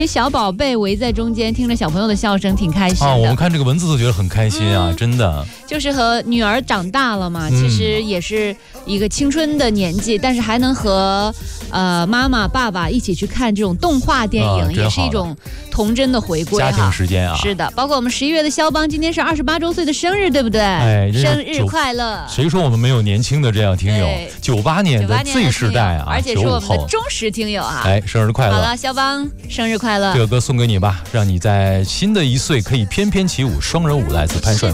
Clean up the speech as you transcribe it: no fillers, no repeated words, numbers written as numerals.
小宝贝围在中间，听着小朋友的笑声，挺开心的。 我们看这个文字都觉得很开心啊，真的。 就是和女儿长大了嘛，其实也是一个青春的年纪，但是还能和妈妈、爸爸一起去看这种动画电影，也是一种童真的回归家庭时间啊。 是的，包括我们11月的肖邦，今天是28周岁的生日，对不对？生日快乐！ 谁说我们没有年轻的这样听友？98年的 Z 世代啊， 而且是我们的忠实听友啊！ 生日快乐！ 好了，肖邦，生日快乐！ 这个歌送给你吧，让你在新的一岁可以翩翩起舞。双人舞来自潘帅。